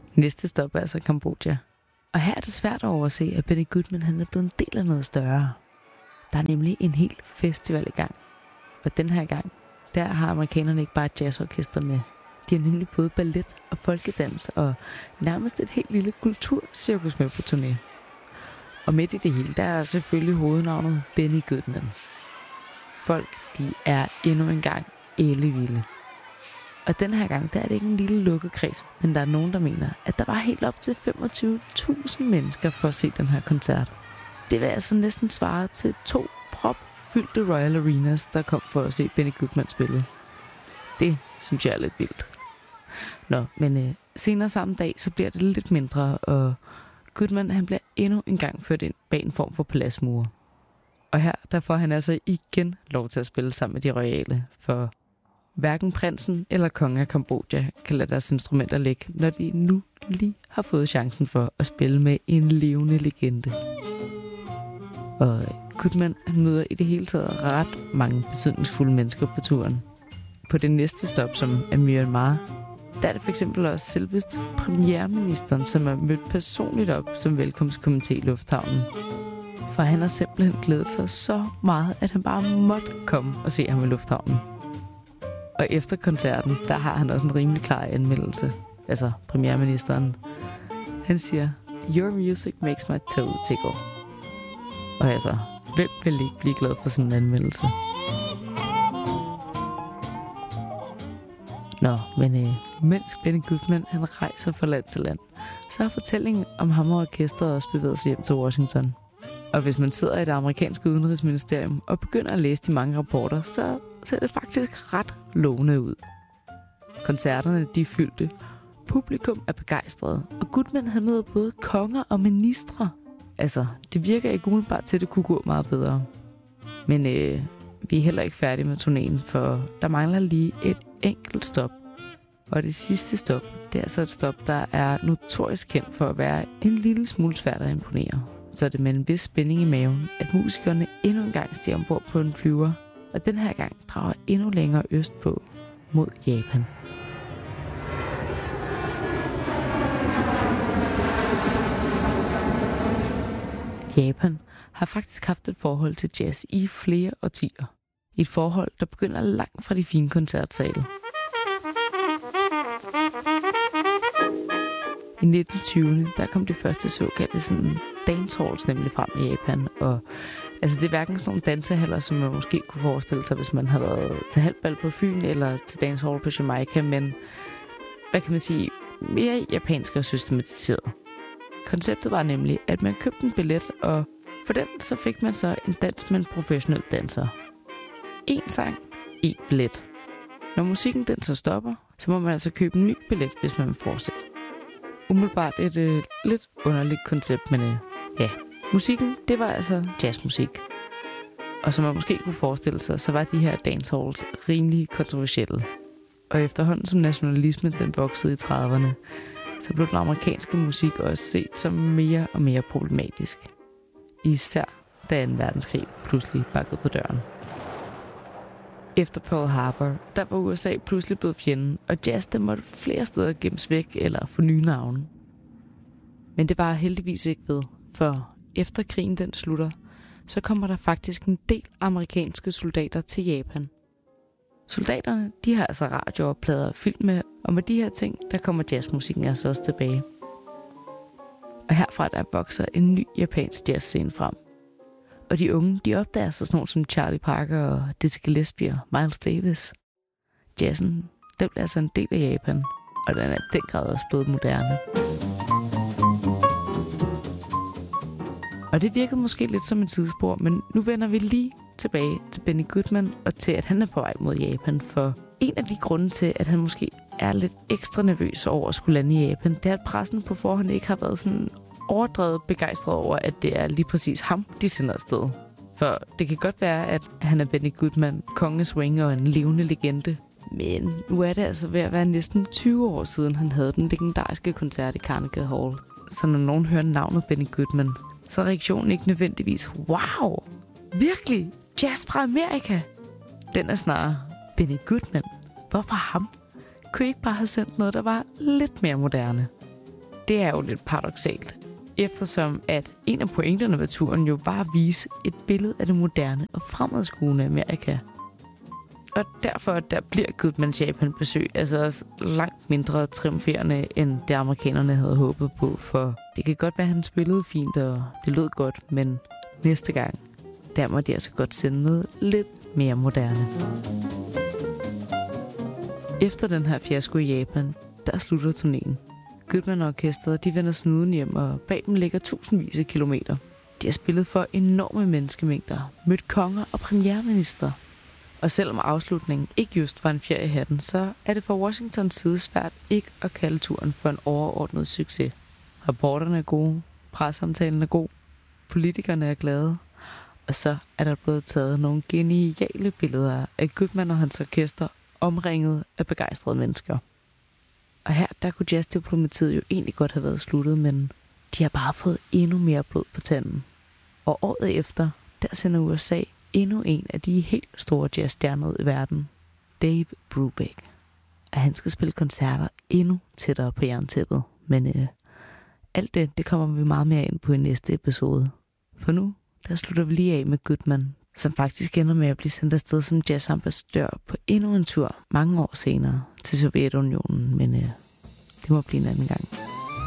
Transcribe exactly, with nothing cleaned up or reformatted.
Næste stop er altså Cambodja. Og her er det svært at overse, at Benny Goodman han er blevet en del af noget større. Der er nemlig en hel festival i gang. Og den her gang, der har amerikanerne ikke bare et jazzorkester med. De har nemlig både ballet og folkedans og nærmest et helt lille kulturcirkus med på turné. Og midt i det hele, der er selvfølgelig hovednavnet Benny Goodman. Folk, de er endnu en gang ellevilde. Og den her gang, der er det ikke en lille lukket kreds, men der er nogen, der mener, at der var helt op til femogtyve tusind mennesker for at se den her koncert. Det vil altså næsten svare til to propfyldte Royal Arenas, der kom for at se Benny Goodman spille. Det synes jeg er lidt vildt. Nå, men øh, senere samme dag, så bliver det lidt mindre, og Goodman han bliver endnu en gang ført ind bag en form for paladsmure. Og her, der får han altså igen lov til at spille sammen med de royale, for hverken prinsen eller kongen af Cambodja kan lade deres instrumenter ligge, når de nu lige har fået chancen for at spille med en levende legende. Og Goodman han møder i det hele taget ret mange betydningsfulde mennesker på turen. På det næste stop, som er Myanmar, der er det for eksempel også selvest premierministeren, som er mødt personligt op som velkomstkomité i lufthavnen. For han har simpelthen glædet sig så meget, at han bare måtte komme og se ham i lufthavnen. Og efter koncerten, der har han også en rimelig klar anmeldelse. Altså premierministeren. Han siger, "Your music makes my toe tickle." Og altså, hvem vil ikke blive glad for sådan en anmeldelse? Nå, men øh, mens Benny Goodman han rejser fra land til land, så har fortællingen om ham og orkestret også bevæget sig hjem til Washington. Og hvis man sidder i det amerikanske udenrigsministerium og begynder at læse de mange rapporter, så ser det faktisk ret lovende ud. Koncerterne de er fyldte, publikum er begejstret, og Goodman han møder både konger og ministre. Altså, det virker ikke umiddelbart til, at det kunne gå meget bedre. Men øh, vi er heller ikke færdige med turnéen, for der mangler lige et enkelt stop. Og det sidste stop, det er altså et stop, der er notorisk kendt for at være en lille smule svært at imponere. Så er det med en vis spænding i maven, at musikerne endnu en gang stiger ombord på en flyver, og den her gang drager endnu længere østpå mod Japan. Japan har faktisk haft et forhold til jazz i flere årtier. Et forhold, der begynder langt fra de fine koncertsale. I nitten tyverne, der kom det første såkaldte sådan dancehalls nemlig frem i Japan, og altså det er hverken sådan nogle dansehaller, som man måske kunne forestille sig, hvis man havde været til halvbal på Fyn eller til dancehall på Jamaica, men hvad kan man sige, mere japansk og systematiseret. Konceptet var nemlig, at man købte en billet, og for den så fik man så en dans med en professionel danser. En sang, en billet. Når musikken den så stopper, så må man altså købe en ny billet, hvis man vil fortsætte. Umiddelbart et øh, lidt underligt koncept, men øh, ja. Musikken, det var altså jazzmusik. Og som man måske kunne forestille sig, så var de her dancehalls rimelig kontroversielle. Og efterhånden som nationalismen den voksede i trediverne, så blev den amerikanske musik også set som mere og mere problematisk. Især da anden verdenskrig pludselig bakkede på døren. Efter Pearl Harbor, der var U S A pludselig blevet fjenden, og jazz der måtte flere steder gemmes væk eller få nye navne. Men det var heldigvis ikke ved, for efter krigen den slutter, så kommer der faktisk en del amerikanske soldater til Japan. Soldaterne, de har altså radioer, plader og film med, og med de her ting, der kommer jazzmusikken altså også tilbage. Og herfra der vokser en ny japansk jazzscene frem. Og de unge, de opdager sig sådan nogle som Charlie Parker og Dizzy Gillespie og Miles Davis. Jazzen, den bliver altså en del af Japan, og den er i den grad også blevet moderne. Og det virkede måske lidt som et sidespor, men nu vender vi lige tilbage til Benny Goodman og til, at han er på vej mod Japan. For en af de grunde til, at han måske er lidt ekstra nervøs over at skulle lande i Japan, det er, at pressen på forhånd ikke har været sådan overdrevet begejstret over, at det er lige præcis ham, de sender afsted. For det kan godt være, at han er Benny Goodman, konge swing og en levende legende. Men nu er det altså ved at være næsten tyve år siden, han havde den legendariske koncert i Carnegie Hall. Så når nogen hører navnet Benny Goodman, så er reaktionen ikke nødvendigvis, wow, virkelig, jazz fra Amerika. Den er snarere, Benny Goodman, hvorfor ham? Kunne I ikke bare have sendt noget, der var lidt mere moderne? det er jo lidt paradoksalt, eftersom at en af pointerne med turen jo var at vise et billede af det moderne og fremadskuende Amerika. Og derfor der bliver Goodmans Japan-besøg altså også langt mindre triumferende, end det amerikanerne havde håbet på, for det kan godt være, at han spillede fint, og det lød godt, men næste gang, der må de altså godt sende noget lidt mere moderne. Efter den her fiasko i Japan, der slutter turnéen. Goodman og orkestret, de vender snuden hjem, og bag dem ligger tusindvis af kilometer. De har spillet for enorme menneskemængder, mødt konger og premierminister. Og selvom afslutningen ikke just var en fjer i hatten, så er det fra Washingtons side svært ikke at kalde turen for en overordnet succes. Rapporterne er gode, presseomtalen er god, politikerne er glade, og så er der blevet taget nogle geniale billeder af Goodman og hans orkester omringet af begejstrede mennesker. Og her, der kunne jazzdiplomatiet jo egentlig godt have været sluttet, men de har bare fået endnu mere blod på tanden. Og året efter, der sender U S A endnu en af de helt store jazzstjerner ud i verden, Dave Brubeck. Og han skal spille koncerter endnu tættere på jerntæppet. Men øh, alt det, det kommer vi meget mere ind på i næste episode. For nu, der slutter vi lige af med Goodman, som faktisk ender med at blive sendt afsted som jazzambassadør på endnu en tur mange år senere til Sovjetunionen. Men øh, det må blive en anden gang.